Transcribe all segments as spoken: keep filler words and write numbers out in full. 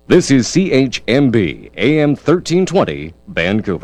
This is C H M B, A M thirteen twenty, Vancouver.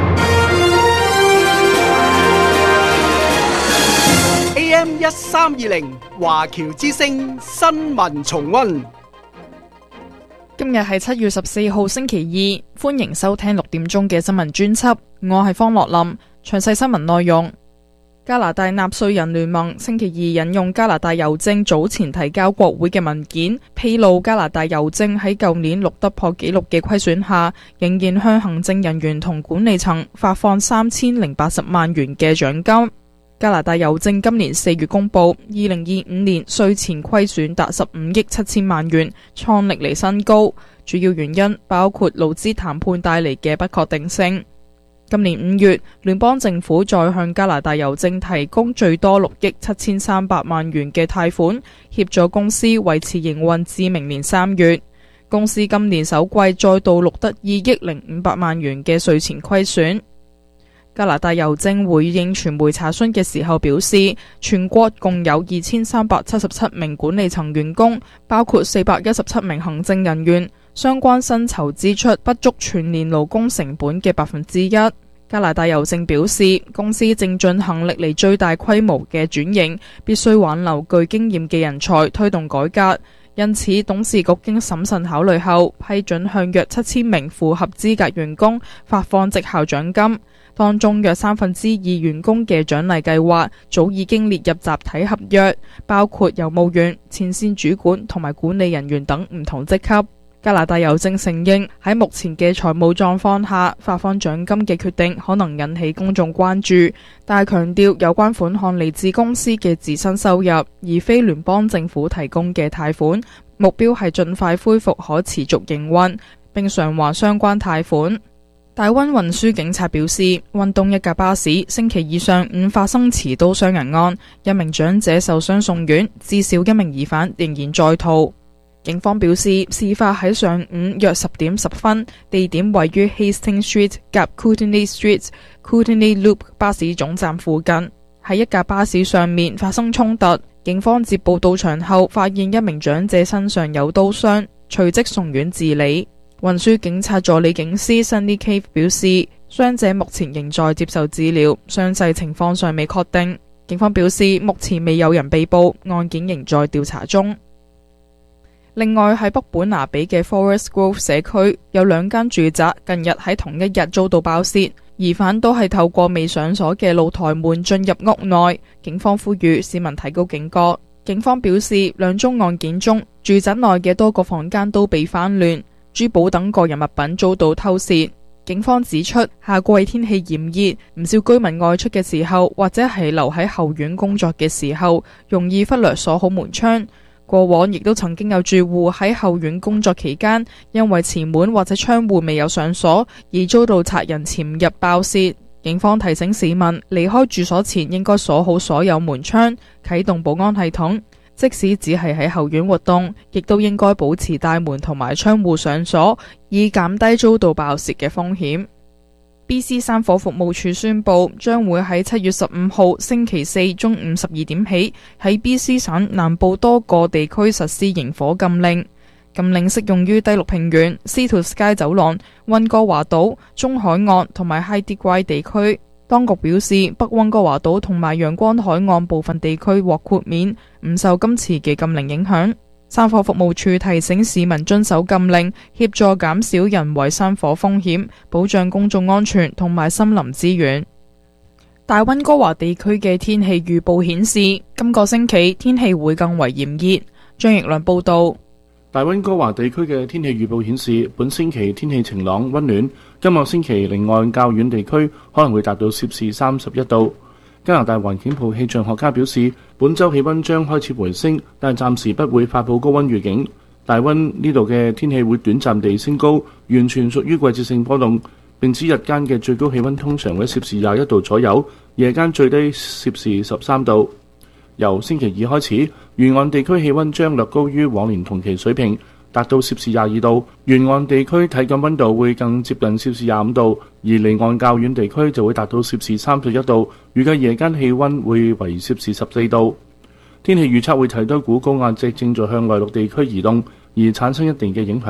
A M 一三二零華僑之聲新聞重溫。 今日係七月十四號星期二，歡迎收聽六點鐘嘅新聞專輯。我係方樂林，詳細新聞內容。加拿大納稅人聯盟星期二引用加拿大郵政早前提交國會嘅文件，披露加拿大郵政喺舊年錄得破紀錄嘅虧損下，仍然向行政人員同管理層發放三千零八十萬元嘅獎金。加拿大郵政今年四月公布，二零二五年稅前虧損達十五億七千萬元，創歷嚟新高。主要原因包括勞資談判帶嚟嘅不確定性。今年五月，聯邦政府再向加拿大郵政提供最多六億七千三百萬元嘅貸款，協助公司維持營運至明年三月。公司今年首季再度錄得二億零五百萬元嘅稅前虧損。加拿大郵政回應傳媒查詢嘅時候表示，全國共有二千三百七十七名管理層員工，包括四百一十七名行政人員。相關薪酬支出不足全年勞工成本嘅百分之一。加拿大郵政表示，公司正進行歷嚟最大規模嘅轉型，必須挽留具經驗嘅人才，推動改革。因此，董事局經審慎考慮後，批准向約七千名符合資格員工發放績效獎金。當中約三分之二員工嘅獎勵計劃早已經列入集體合約，包括郵務員、前線主管同埋管理人員等唔同職級。加拿大郵政承認喺目前嘅財務狀況下，發放獎金嘅決定可能引起公眾關注，但係強調有關款項嚟自公司嘅自身收入，而非聯邦政府提供嘅貸款。目標係盡快恢復可持續營運，並償還相關貸款。大溫運輸警察表示，溫東一架巴士星期二上午發生持刀傷人案，一名長者受傷送院，至少一名疑犯仍然在逃。警方表示，事發喺上午約十點十分，地點位於 Hastings Street 夾 Kootenay Street Kootenay Loop 巴士總站附近，喺一架巴士上面發生衝突。警方接報到場後，發現一名長者身上有刀傷，隨即送院治理。運輸警察助理警司 Sunny Cave 表示，傷者目前仍在接受治療，傷勢情況尚未確定。警方表示，目前未有人被捕，案件仍在調查中。另外，喺北本拿比嘅 Forest Grove 社區有兩間住宅近日喺同一日遭到爆竊，疑犯都係透過未上鎖嘅露台門進入屋內。警方呼籲市民提高警覺。警方表示，兩宗案件中，住宅內嘅多個房間都被翻亂，珠寶等個人物品遭到偷竊。警方指出，夏季天氣炎熱，唔少居民外出嘅時候，或者係留喺後院工作嘅時候，容易忽略鎖好門窗。過往亦都曾經有住戶喺後院工作期間，因為前門或者窗戶未有上鎖，而遭到賊人潛入爆竊。警方提醒市民，離開住所前應該鎖好所有門窗，啟動保安系統。即使只係喺後院活動，亦都應該保持大門同埋窗戶上鎖，以減低遭到爆竊嘅風險。B C 山火服務處宣布，將會喺七月十五號星期四中午十二點起，喺 B C 省南部多個地區實施營火禁令。禁令適用於低陸平原、Sea to Sky 走廊、溫哥華島、中海岸同埋 Haida-Gwaii 地區。當局表示，北溫哥華島同埋陽光海岸部分地區獲豁免，唔受今次嘅禁令影響。山火服務處提醒市民遵守禁令，協助減少人為山火風險，保障公眾安全同埋森林資源。大溫哥華地區嘅天氣預報顯示，今個星期天氣會更為炎熱。張奕良報道。 大溫哥華地區嘅天氣預報顯示，本星期天氣晴朗溫暖，今個星期離岸較遠地區可能會達到攝氏三十一度。加拿大環境部氣象學家表示，本週氣溫將開始回升，但暫時不會發佈高溫預警。大溫呢度嘅天氣會短暫地升高，完全屬於季節性波動。並指日間嘅最高氣溫通常喺攝氏廿一度左右，夜間最低攝氏十三度。由星期二開始，沿岸地區氣溫將略高於往年同期水平，達到攝氏廿二度。沿岸地區體感溫度會更接近攝氏廿五度，而離岸較遠地區就會達到攝氏三十一度。預計夜間氣溫會為攝氏十四度。天氣預測會睇多股高壓脊正在向內陸地區移動，而產生一定嘅影響。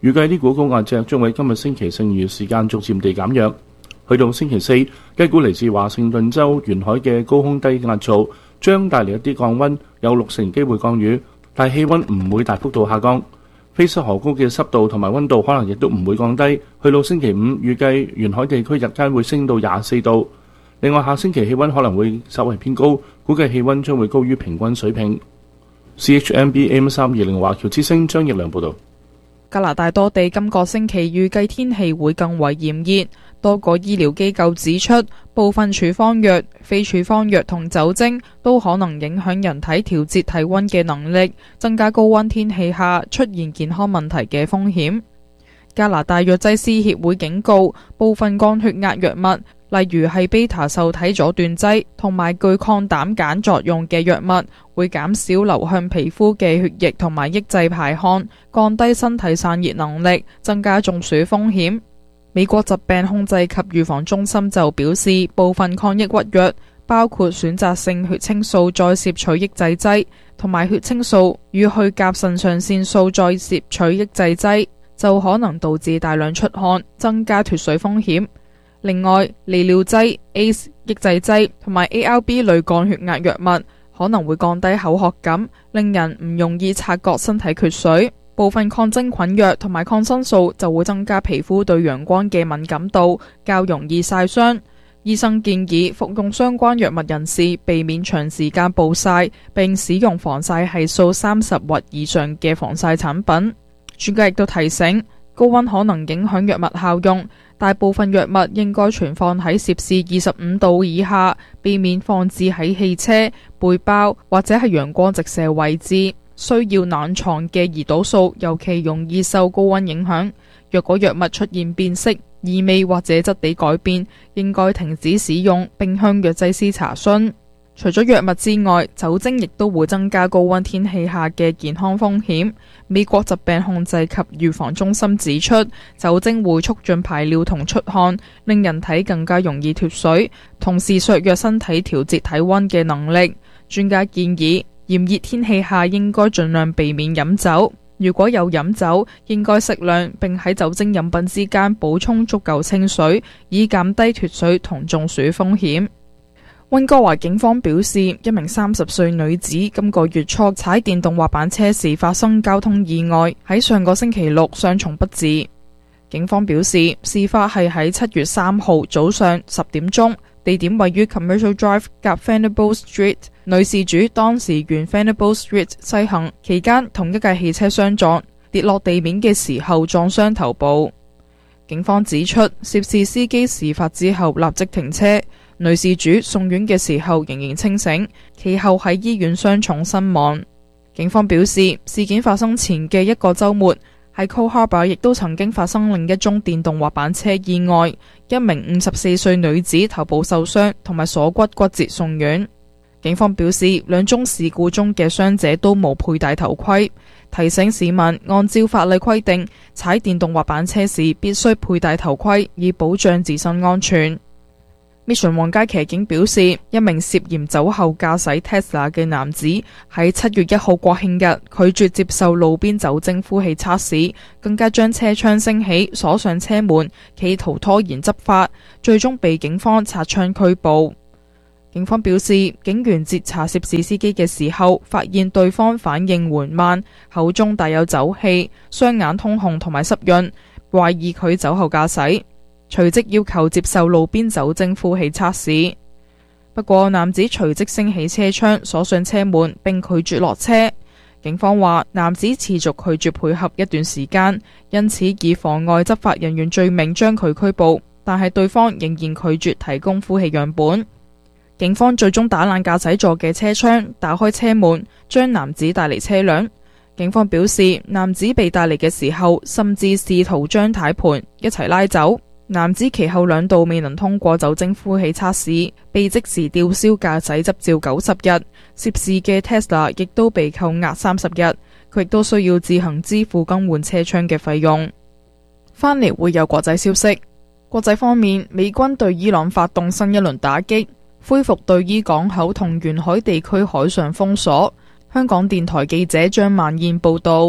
預計呢股高壓脊將會今日星期剩餘時間逐漸地減弱。去到星期四，一股嚟自華盛頓州沿海嘅高空低壓槽將帶嚟一啲降溫，有六成機會降雨，但氣溫唔會大幅度下降。菲斯河高嘅濕度同埋溫度可能亦都唔會降低。去到星期五，預計沿海地區日間會升到廿四度。另外，下星期氣溫可能會稍為偏高，估計氣溫將會高於平均水平。C H M B A M 三二零華僑之聲張奕良報道。 加拿大多地今個星期預計天氣會更為炎熱，多個醫療機構指出，部分處方藥、非處方藥同酒精都可能影響人體調節體溫嘅能力，增加高溫天氣下出現健康問題嘅風險。加拿大藥劑師協會警告，部分降血壓藥物，例如係 β 受體阻斷劑同埋具抗膽鹼作用嘅藥物，會減少流向皮膚嘅血液同埋抑制排汗，降低身體散熱能力，增加中暑風險。美國疾病控制及預防中心就表示，部分抗抑鬱藥，包括選擇性血清素再攝取抑制劑同埋血清素與去甲腎上腺素再攝取抑制劑，就可能導致大量出汗，增加脫水風險。另外，利尿劑、A C E 抑制劑同埋 A R B 類降血壓藥物可能會降低口渴感，令人唔容易察覺身體缺水。部分抗真菌藥同埋抗生素就會增加皮膚對陽光嘅敏感度，較容易曬傷。醫生建議服用相關藥物人士避免長時間暴曬，並使用防曬係數三十或以上嘅防曬產品。專家亦都提醒，高溫可能影響藥物效用，大部分藥物應該存放喺攝氏二十五度以下，避免放置喺汽車、背包或者係陽光直射位置。需要冷藏嘅胰島素尤其容易受高溫影響。若果藥物出現變色、異味或者質地改變，應該停止使用並向藥劑師查詢。除咗藥物之外，酒精亦都會增加高溫天氣下嘅健康風險。美國疾病控制及預防中心指出，酒精會促進排尿同出汗，令人體更加容易脫水，同時削弱身體調節體溫嘅能力。專家建議，炎熱天氣下應該盡量避免飲酒，如果有飲酒，應該適量，並喺酒精飲品之間補充足夠清水，以減低脫水同中暑風險。溫哥華警方表示，一名三十歲女子今個月初踩電動滑板車時發生交通意外，喺上個星期六傷重不治。警方表示，事發係喺七月三號早上十點鐘，地點位於 Commercial Drive 夾 Vanderbilt Street。女事主當時沿 Vanderbilt Street 西行期間，同一架汽車相撞，跌落地面嘅時候撞傷頭部。警方指出，涉事司機事發之後立即停車，女事主送院嘅時候仍然清醒，其後喺醫院傷重身亡。警方表示，事件發生前嘅一個週末，喺 Cole Harbour 亦都曾經發生另一宗電動滑板車意外，一名五十四歲女子頭部受傷同埋鎖骨骨折送院。警方表示，兩宗事故中嘅傷者都冇佩戴頭盔，提醒市民按照法例規定，踩電動滑板車時必須佩戴頭盔，以保障自身安全。Mission 皇家騎警表示，一名涉嫌酒後駕駛 Tesla 嘅男子喺七月一號國慶日拒絕接受路邊酒精呼氣測試，更加將車窗升起鎖上車門，企圖拖延執法，最終被警方擦槍拘捕。警方表示，警員截查涉事司機嘅時候，發現對方反應緩慢，口中帶有酒氣，雙眼通紅同埋濕潤，懷疑佢酒後駕駛，隨即要求接受路邊酒精呼氣測試。不過，男子隨即升起車窗，鎖上車門，並拒絕落車。警方話，男子持續拒絕配合一段時間，因此以妨礙執法人員罪名將佢拘捕，但係對方仍然拒絕提供呼氣樣本。警方最終打爛駕駛座嘅車窗，打開車門，將男子帶離車輛。警方表示，男子被帶嚟嘅時候，甚至試圖將軚盤一齊拉走。男子其後兩度未能通過酒精呼氣測試，被即時吊銷駕駛執照九十日。涉事嘅 Tesla 亦都被扣押三十日，佢亦都需要自行支付更換車窗嘅費用。翻嚟會有國際消息。國際方面，美軍對伊朗發動新一輪打擊，恢復對伊港口同沿海地區海上封鎖。香港電台記者張萬燕報道。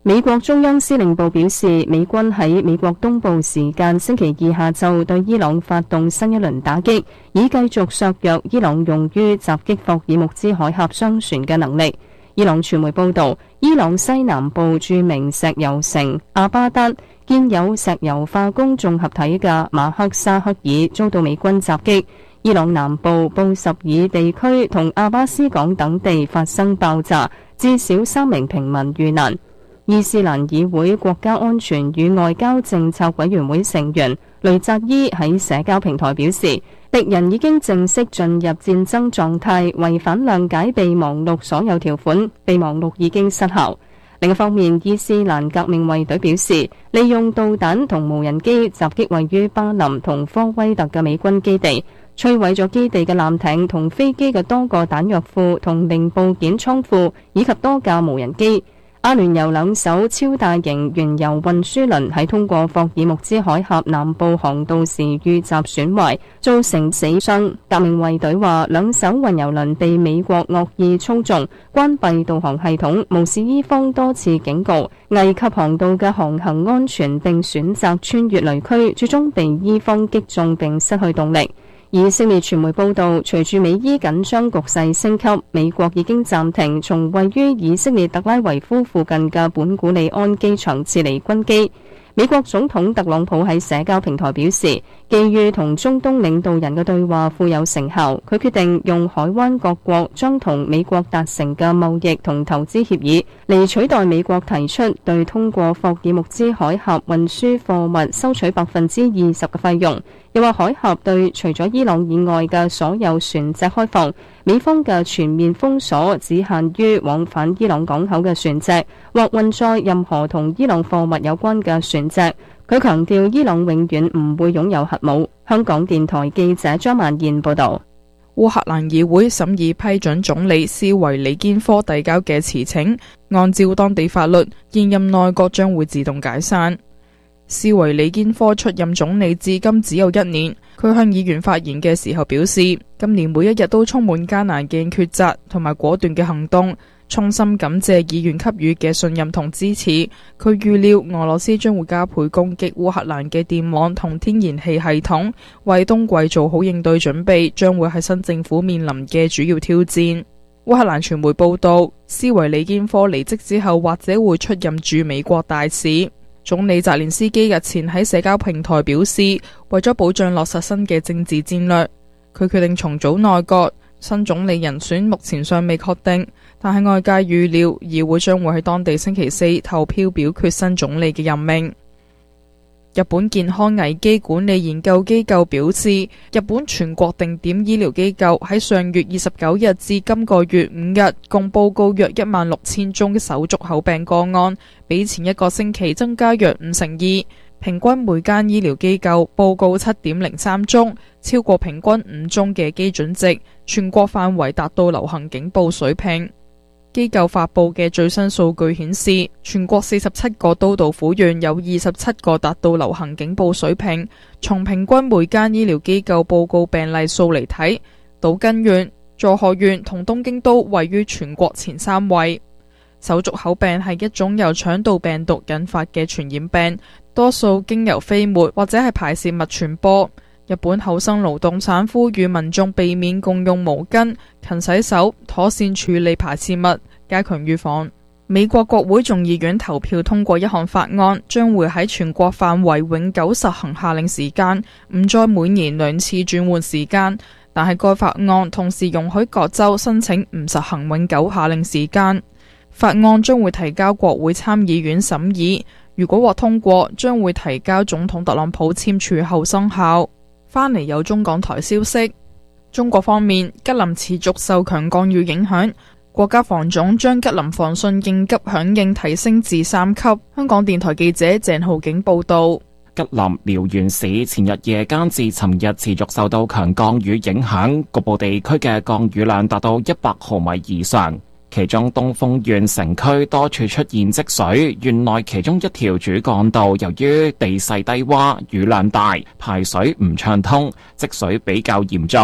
美國中央司令部表示，美軍喺美國東部時間星期二下晝對伊朗發動新一輪打擊，以繼續削弱伊朗用於襲擊霍爾木茲海峽商船嘅能力。伊朗傳媒報道，伊朗西南部著名石油城阿巴德建有石油化工綜合體嘅馬克沙克爾遭到美軍襲擊。伊朗南部布什爾地區同阿巴斯港等地發生爆炸，至少三名平民遇難。伊斯蘭議會國家安全與外交政策委員會成員雷扎伊喺社交平台表示，敵人已經正式進入戰爭狀態，違反諒解備忘錄所有條款，備忘錄已經失效。另一方面，伊斯蘭革命衛隊表示，利用導彈同無人機襲擊位於巴林同科威特嘅美軍基地，摧毀咗基地嘅艦艇同飛機嘅多個彈藥庫同零部件倉庫，以及多架無人機。阿聯酋兩艘超大型原油運輸輪喺通過霍爾木茲海峽南部航道時遇襲損壞，造成死傷。革命衛隊話，兩艘運油輪被美國惡意操縱，關閉導航系統，無視伊方多次警告，危及航道嘅航行安全，並選擇穿越雷區，最終被伊方擊中並失去動力。以色列傳媒報道，隨住美伊緊張局勢升級，美國已經暫停從位於以色列特拉維夫附近嘅本古里安機場撤離軍機。美國總統特朗普喺社交平台表示，基於同中東領導人嘅對話富有成效，佢決定用海灣各國將同美國達成嘅貿易同投資協議嚟取代美國提出對通過霍爾木茲海峽運輸貨物收取百分之二十嘅費用。又話海峽對除咗伊朗以外嘅所有船隻開放，美方嘅全面封鎖只限於往返伊朗港口嘅船隻，或運載任何同伊朗貨物有關嘅船隻。佢強調伊朗永遠唔會擁有核武。香港電台記者張曼燕報導。 烏克蘭議會審議批准總理斯維里堅科遞交嘅辭呈，按照當地法律，現任內閣將會自動解散。斯維里堅科出任總理至今只有一年，佢向議員發言嘅時候表示，今年每一日都充滿艱難嘅抉擇同埋果斷嘅行動，衷心感謝議員給予嘅信任同支持。佢預料俄羅斯將會加倍攻擊烏克蘭嘅電網同天然氣系統，為冬季做好應對準備，將會係新政府面臨嘅主要挑戰。烏克蘭傳媒報道，斯維里堅科離職之後或者會出任駐美國大使。總理澤連斯基日前喺社交平台表示，為咗保障落實新嘅政治戰略，佢決定重組內閣。新總理人選目前尚未確定，但係外界預料議會將會喺當地星期四投票表決新總理嘅任命。日本健康危機管理研究機構表示，日本全國定點醫療機構喺上月二十九日至今個月五日共報告約一萬六千宗手足口病個案，比前一個星期增加約五成二。平均每間醫療機構報告七點零三宗，超過平均五宗嘅基準值，全國範圍達到流行警報水平。機構發佈嘅最新數據顯示，全國四十七個都道府縣有二十七個達到流行警報水平。從平均每間醫療機構報告病例數嚟睇，島根縣、佐賀縣同東京都位於全國前三位。手足口病係一種由腸道病毒引發嘅傳染病，多數經由飛沫或者係排泄物傳播。日本厚生勞動省呼籲民眾避免共用毛巾、勤洗手、妥善處理排泄物，加強預防。美國國會眾議院投票通過一項法案，將會喺全國範圍永久實行夏令時間，唔再每年兩次轉換時間。但係該法案同時容許各州申請唔實行永久夏令時間。法案將會提交國會參議院審議，如果獲通過，將會提交總統特朗普簽署後生效。翻嚟有中港台消息，中國方面，吉林持續受強降雨影響，國家防總將吉林防汛應急響應提升至三級。香港電台記者鄭浩景報道。 吉林遼源市前日夜間至尋日持續受到強降雨影響，局部地區嘅降雨量達到一百毫米以上。其中東豐縣城區多處出現積水，縣內其中一條主幹道由於地勢低洼、雨量大，排水唔暢通，積水比較嚴重。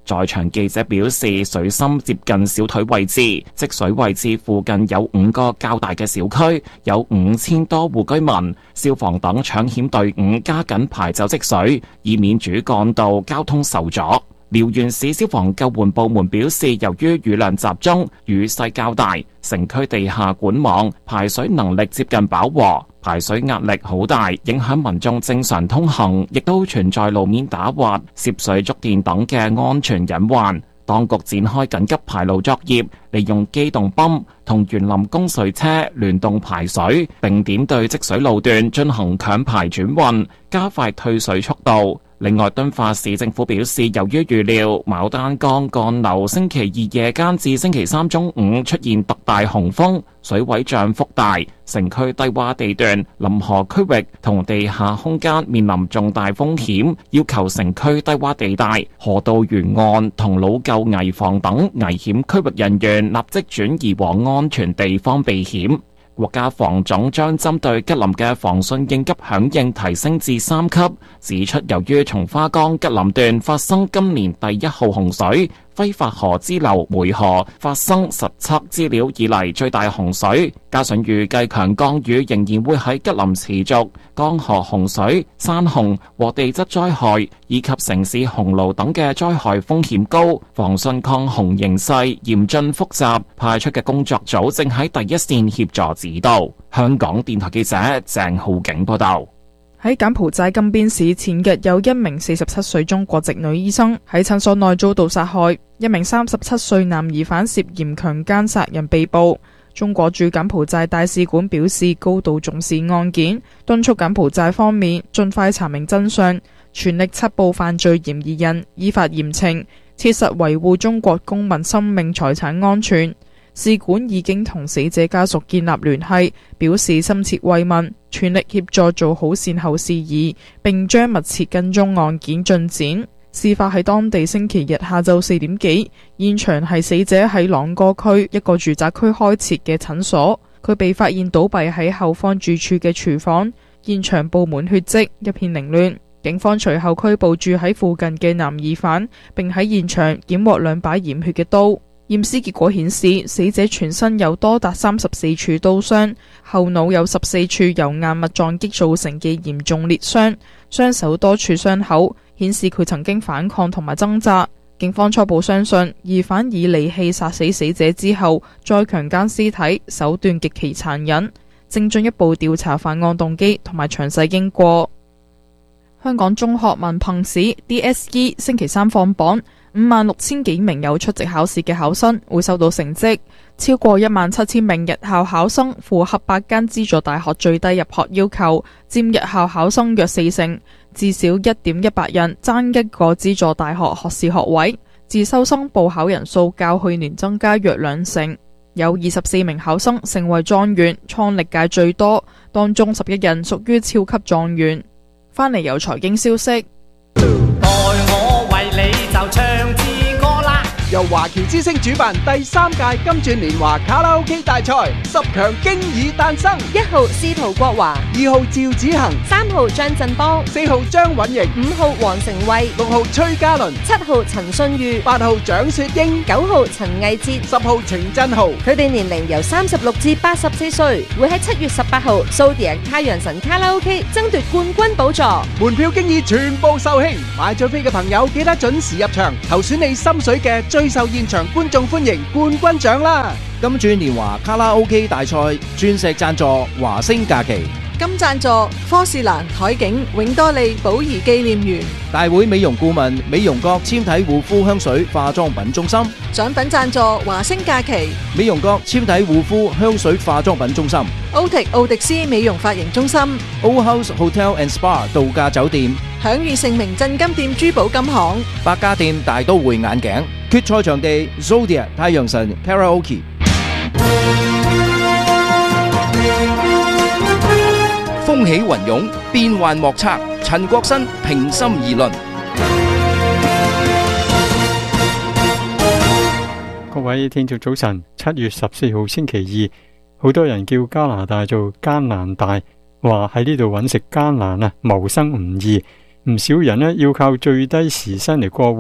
在場記者表示，水深接近小腿位置，積水位置附近有五個較大嘅小區，有五千多戶居民。消防等搶險隊伍加緊排走積水，以免主幹道交通受阻。遼源市消防救援部門表示，由於雨量集中，雨勢較大，城區地下管網排水能力接近飽和，排水壓力好大，影響民眾正常通行，亦都存在路面打滑、涉水觸電等嘅安全隱患。當局展開緊急排澇作業，利用機動泵同園林供水車聯動排水，並點對積水路段進行強排轉運，加快退水速度。另外，敦化市政府表示，由於預料牡丹江幹流星期二夜間至星期三中午出現特大洪峰，水位漲幅大，城區低洼地段、臨河區域同地下空間面臨重大風險，要求城區低洼地帶、河道沿岸同老舊危房等危險區域人員立即轉移往安全地方避險。國家防總將針對吉林嘅防汛應急響應提升至三級，指出由於松花江吉林段發生今年第一號洪水，揮發河支流梅河發生實測資料以嚟最大洪水，加上預計強降雨仍然會喺吉林持續，江河洪水、山洪和地質災害以及城市洪澇等嘅災害風險高，防汛抗洪形勢嚴峻複雜，派出嘅工作組正喺第一線協助指導。香港電台記者鄭浩景報道。 喺柬埔寨金邊市，前日有一名四十七歲中國籍女醫生喺診所內遭到殺害，一名三十七歲男疑犯涉嫌強姦殺人被捕。中國駐柬埔寨大使館表示高度重視案件，敦促柬埔寨方面盡快查明真相，全力緝捕犯罪嫌疑人，依法嚴懲，切實維護中國公民生命財產安全。使館已經同死者家屬建立聯繫，表示深切慰問，全力協助做好善後事宜，並將密切跟蹤案件進展。事發喺當地星期日下晝四點幾，現場係死者喺朗哥區一個住宅區開設嘅診所，佢被發現倒斃喺後方住處嘅廚房，現場布滿血跡，一片凌亂。警方隨後拘捕住喺附近嘅男疑犯，並喺現場檢獲兩把染血嘅刀。驗屍結果顯示，死者全身有多達三十四處刀傷，後腦有十四處由硬物撞擊造成嘅嚴重裂傷，雙手多處傷口，顯示佢曾經反抗同埋掙扎。警方初步相信，疑犯以利器殺死死者之後，再強姦屍體，手段極其殘忍，正進一步調查犯案動機同埋詳細經過。香港中學文憑試 D S E 星期三放榜，五萬六千幾名有出席考試嘅考生會收到成績，超過一萬七千名日校考生符合八間資助大學最低入學要求，佔日校考生約四成，至少一點一八人爭一個資助大學學士學位。自修生報考人數較去年增加約兩成，有二十四名考生成為狀元，創歷屆最多，當中十一人屬於超級狀元。翻嚟有財經消息。 代我為你就唱支歌啦！由華僑之聲主辦第三屆金鑽年華卡拉 OK 大賽，十強經已誕生。 一號司徒國華， 二號趙子恒， 三號張振邦， 四號張允瑩， 五號黃成慧， 六號崔嘉倫， 七號陳信裕， 八號蔣雪英， 九號陳藝哲， 十號程振豪。 佢哋年齡由三十六至八十四歲，會喺七月十八號蘇迪亞太陽神卡拉 OK 爭奪冠軍寶座。 門票經已全部售罄，買咗飛嘅朋友記得準時入場，投選你心水嘅最受現場觀眾歡迎冠軍獎啦！ 金鑽年華卡拉 OK 大賽鑽石贊助華星假期， 金贊助科士蘭海景永多利寶儀紀念園， 大會美容顧問美容閣纖體護膚香水化妝品中心， 獎品贊助華星假期美容閣纖體護膚香水化妝品中心， 歐迪奧迪斯美容髮型中心 Old House Hotel and Spa 度假酒店， 享譽盛名鎮金店珠寶金行， 百家店大都會眼鏡，決賽場地 Zodiac 太陽神 Karaoke。風起雲湧，變幻莫測。陳國新平心而論。 各位聽眾早晨，七月十四號星期二，好多人叫加拿大做艱難大，話喺呢度揾食艱難啊，謀生唔易。唔少人呢要靠最低時薪嚟過活，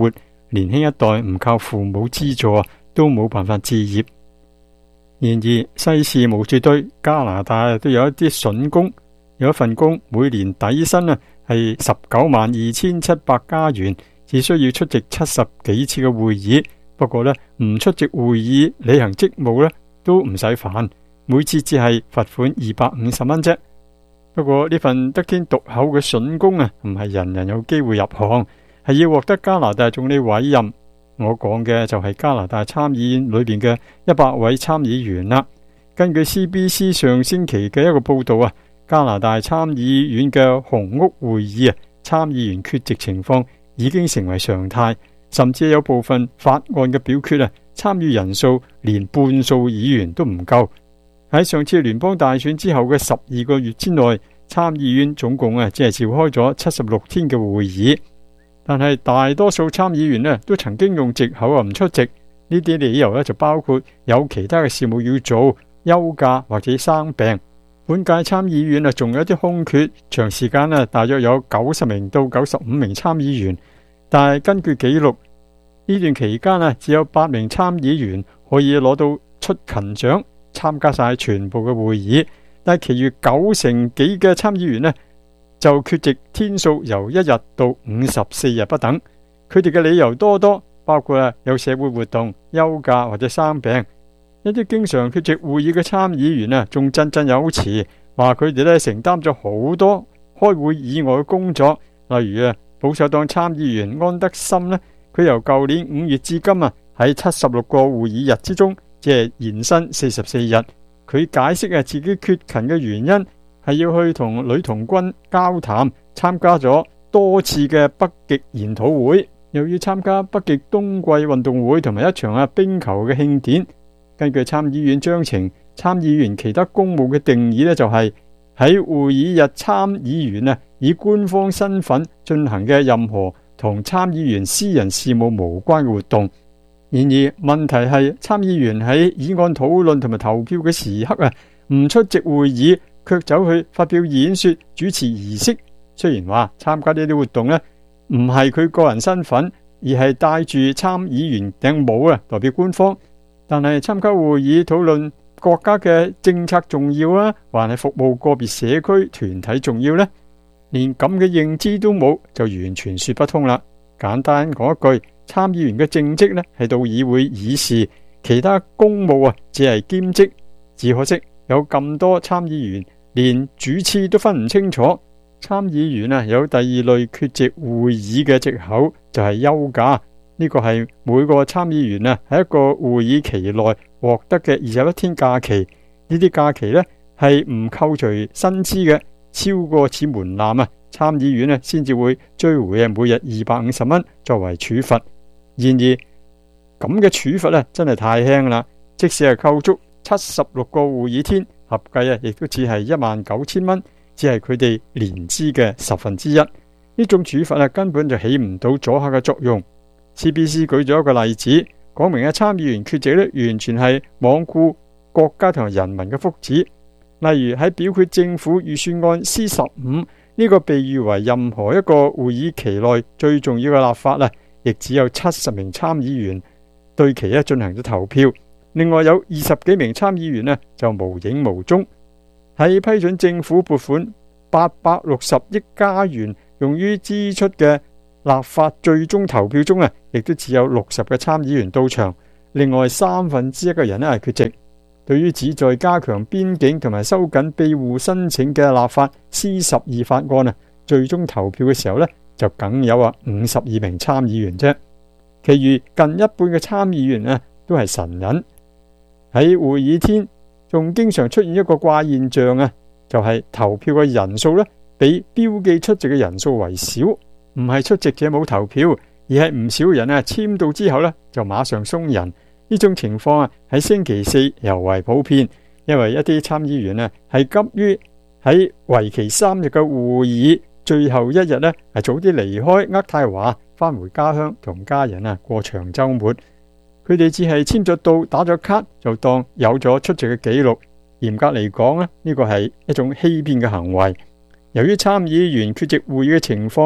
年輕一代唔靠父母資助都冇辦法置業。然而世事無絕對，加拿大都有一啲筍工，有一份工每年底薪啊係十九萬二千七百加元，只需要出席七十幾次嘅會議。不過呢，唔出席會議履行職務呢都唔使煩，每次只係罰款二百五十蚊啫。不過呢份得天獨厚嘅筍工啊，唔係人人有機會入行，係要獲得加拿大總理委任。我講嘅就係加拿大參議院裏邊嘅一百位參議員啦。根據 C B C 上星期嘅一個報道啊，加拿大參議院嘅紅屋會議啊，參議員缺席情況已經成為常態，甚至有部分法案嘅表決啊，參與人數連半數議員都唔夠。喺上次聯邦大選之後嘅十二個月之內，參議院總共啊只係召開咗七十六天嘅會議。但係大多數參議員呢都曾經用藉口啊唔出席，呢啲理由呢就包括有其他嘅事務要做、休假或者生病。本屆參議院啊仲有一啲空缺，長時間呢大約有九十名到九十五名參議員，但係根據記錄，呢段期間啊只有八名參議員可以攞到出勤獎，參加晒全部嘅會議，但係其餘九成幾嘅參議員呢就缺席天數由一日到五十四日不等。佢哋嘅理由多多，包括啊有社會活動、休假或者生病。一啲經常缺席會議嘅參議員啊，仲振振有詞，話佢哋咧承擔咗好多開會以外嘅工作。例如啊，保守黨參議員安德森呢，佢由舊年五月至今啊，喺七十六個會議日之中，即係延伸四十四日。佢解釋啊自己缺勤嘅原因，係要去同女童軍交談，參加咗多次嘅北極研討會，又要參加北極冬季運動會同埋一場啊冰球嘅慶典。根據參議院章程，參議員其他公務嘅定義呢，就係喺會議日參議員啊以官方身份進行嘅任何同參議員私人事務無關嘅活動。然而問題係參議員喺議案討論同埋投票嘅時刻啊唔出席會議，卻走去發表演說、主持儀式。雖然話參加呢啲活動呢唔係佢個人身份，而係戴住參議員頂帽啊代表官方，但係參加會議討論國家嘅政策重要啊，還係服務個別社區團體重要呢？連咁嘅認知都冇，就完全說不通啦。簡單講一句，參議員嘅正職呢係到議會議事，其他公務啊只係兼職。只可惜有咁多參議員連主次都分唔清楚。參議員啊有第二類缺席會議嘅藉口，就係休假。呢個係每個參議員啊喺一個會議期內獲得嘅二十一天假期。呢啲假期呢係唔扣除薪資嘅，超過此門檻啊，參議院啊先至會追回啊每日二百五十蚊作為處罰。然而咁嘅處罰啊真係太輕啦，即使係扣足七十六個會議天，合計啊亦都只係一萬九千蚊，只係佢哋年資嘅十分之一。呢種處罰啊根本就起唔到阻嚇嘅作用。C B C 舉咗一個例子，講明啊參議員缺席呢完全係罔顧國家同人民嘅福祉。例如喺表決政府預算案 C 十五呢個被譽為任何一個會議期內最重要嘅立法啊，亦只有七十名參議員對其咧進行咗投票。另外有二十幾名參議員呢就無影無蹤。喺批准政府撥款八百六十億加元用於支出嘅立法最終投票中啊，亦都只有六十個參議員到場，另外三分之一嘅人咧係缺席。對於旨在加強邊境同埋收緊庇護申請嘅立法 C 十二法案啊，最終投票嘅時候呢，就僅有啊五十二名參議員啫，其餘近一半嘅參議員呢都係神人。喺會議天仲經常出現一個怪現象啊，就係、是、投票嘅人數呢比標記出席嘅人數為少。唔係出席者冇投票，而係唔少人啊簽到之後呢就馬上鬆人。呢種情況啊喺星期四尤為普遍，因為一啲參議員啊係急於喺為期三日嘅會議最後一日呢係早啲離開渥太華，返回家鄉同家人啊過長週末。佢哋只係簽咗到打咗卡就當有咗出席嘅記錄。嚴格嚟講呢，呢個係一種欺騙嘅行為。由於參議員缺席會議嘅情況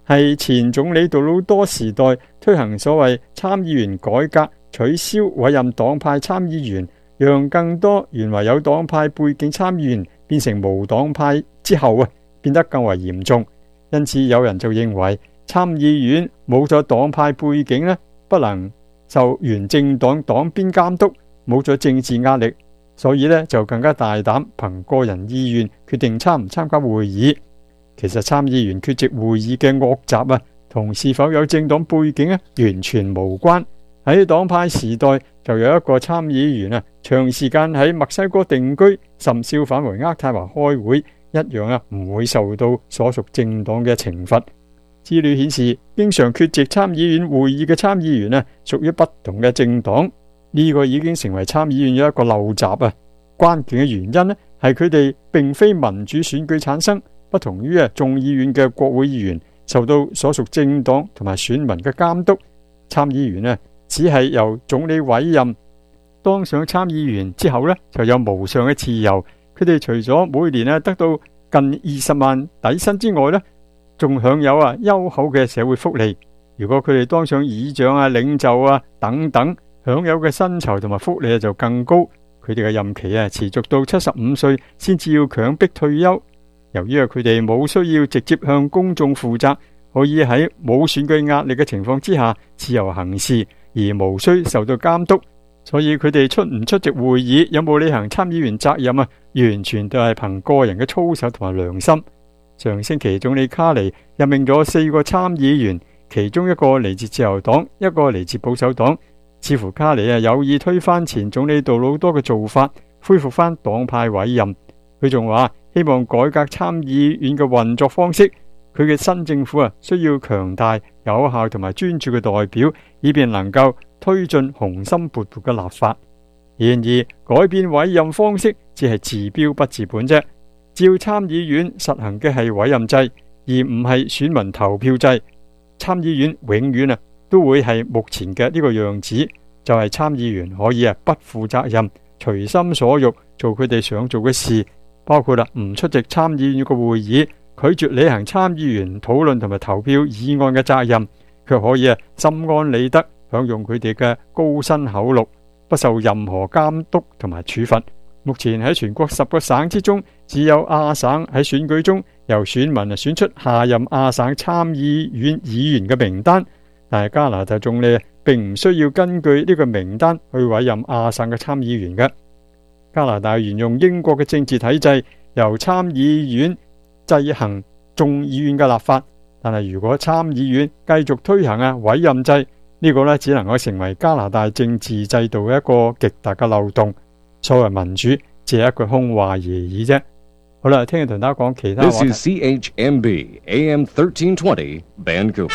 係前總理杜魯多時代推行所謂參議員改革，取消委任黨派參議員，讓更多原來有黨派背景參議員變成無黨派之後啊，變得更為嚴重。因此有人就認為參議院冇咗黨派背景呢，不能受原政黨黨鞭監督，冇咗政治壓力，所以呢就更加大膽憑個人意願決定參唔參加會議。其實參議員缺席會議嘅惡習啊，同是否有政黨背景啊完全無關。喺黨派時代就有一個參議員啊，長時間喺墨西哥定居，甚少返回渥太華開會，一樣啊唔會受到所屬政黨嘅懲罰。資料顯示，經常缺席參議院會議嘅參議員啊，屬於不同嘅政黨，呢個已經成為參議院嘅一個陋習啊。關鍵嘅原因呢，係佢哋並非民主選舉產生，不同於啊眾議院嘅國會議員受到所屬政黨同埋選民嘅監督，參議員啊只係由總理委任。當上參議員之後呢，就有無上嘅自由。佢哋除咗每年啊得到近二十萬底薪之外呢，仲享有啊優厚嘅社會福利。如果佢哋當上議長啊、領袖啊等等，享有嘅薪酬同埋福利就更高。佢哋嘅任期啊持續到七十五歲先至要強迫退休。由於佢哋冇需要直接向公眾負責，可以喺冇選舉壓力嘅情況之下自由行事，而無需受到監督，所以佢哋出唔出席會議，有冇履行參議員責任啊，完全都係憑個人嘅操守同埋良心。上星期總理卡尼任命咗四個參議員，其中一個嚟自自由黨，一個嚟自保守黨。似乎卡尼啊有意推翻前總理杜魯多嘅做法，恢復翻黨派委任。佢仲話希望改革參議院嘅運作方式。佢嘅新政府啊需要強大、有效同埋專注嘅代表，以便能夠推進雄心勃勃嘅立法。然而改變委任方式只係治標不治本啫。照參議院實行嘅係委任制，而唔係選民投票制。參議院永遠啊都會係目前嘅呢個樣子，就係參議員可以啊不負責任，隨心所欲做佢哋想做嘅事，包括啦唔出席參議院嘅會議，拒絕履行參議員討論同埋投票議案嘅責任，卻可以啊心安理得享用佢哋嘅高薪厚祿，不受任何監督同埋處罰。目前喺全國十個省之中，只有亞省喺選舉中由選民啊選出下任亞省參議院議員嘅名單，但係加拿大總理並唔需要根據呢個名單去委任亞省嘅參議員嘅。加拿大沿用英國嘅政治體制，由參議院制衡眾議院嘅立法，但係如果參議院繼續推行啊委任制，呢個呢只能夠成為加拿大政治制度嘅一個極大嘅漏洞。所謂民主只係一句空話而已啫。好啦，聽日同大家講其他話題。 This is C H M B A M thirteen twenty Vancouver。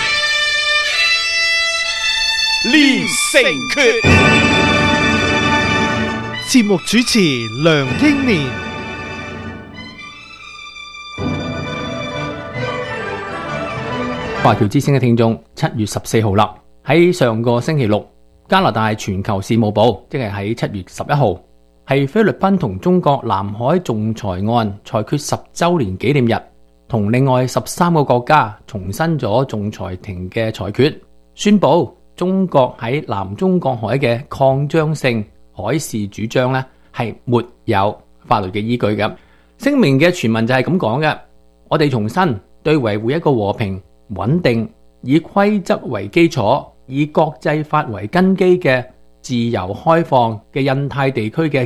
連城訣，節目主持梁英年。 華僑之聲嘅聽眾，七月十四號啦，喺上個星期六，加拿大全球事務部，即係喺七月十一號，係菲律賓同中國南海仲裁案裁決十周年紀念日，同另外十三個國家重申咗仲裁庭嘅裁決，宣布中國喺南中國海嘅擴張性海事主張呢係沒有法律嘅依據嘅。聲明嘅全文就係咁講嘅：我哋重申對維護一個和平、穩定、以規則為基礎、以國際法為根基嘅自由開放嘅印太地區嘅